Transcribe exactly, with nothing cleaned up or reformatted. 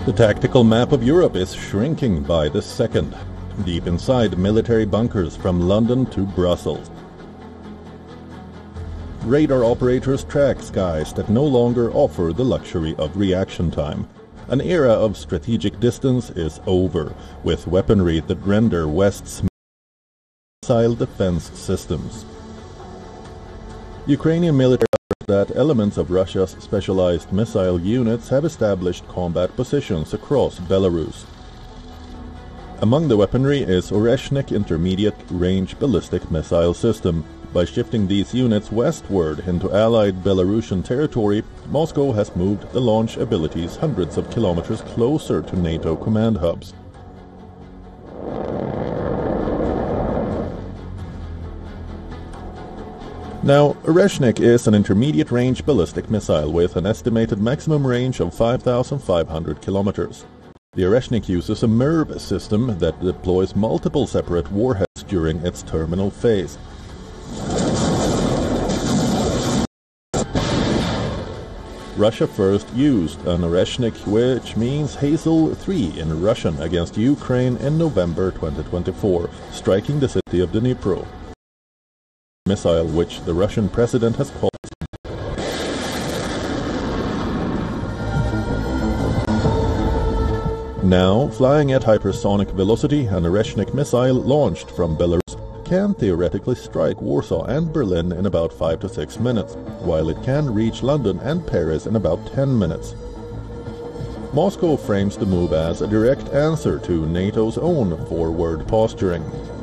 The tactical map of Europe is shrinking by the second, deep inside military bunkers from London to Brussels. Radar operators track skies that no longer offer the luxury of reaction time. An era of strategic distance is over, with weaponry that render West's missile defense systems. Ukrainian military that elements of Russia's specialized missile units have established combat positions across Belarus. Among the weaponry is Oreshnik Intermediate Range Ballistic Missile System. By shifting these units westward into allied Belarusian territory, Moscow has moved the launch abilities hundreds of kilometers closer to NATO command hubs. Now, Oreshnik is an intermediate-range ballistic missile with an estimated maximum range of five thousand five hundred kilometers. The Oreshnik uses a M I R V system that deploys multiple separate warheads during its terminal phase. Russia first used an Oreshnik, which means Hazel three in Russian, against Ukraine in November twenty twenty-four, striking the city of Dnipro. Missile which the Russian president has called. Now, flying at hypersonic velocity, an Oreshnik missile launched from Belarus can theoretically strike Warsaw and Berlin in about five to six minutes, while it can reach London and Paris in about ten minutes. Moscow frames the move as a direct answer to NATO's own forward posturing.